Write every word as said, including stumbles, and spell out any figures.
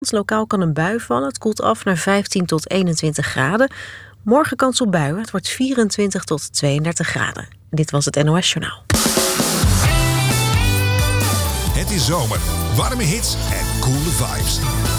Lokaal kan een bui vallen. Het koelt af naar vijftien tot eenentwintig graden. Morgen kans op buien. Het wordt vierentwintig tot tweeëndertig graden. Dit was het N O S Journaal. Het is zomer, warme hits en coole vibes.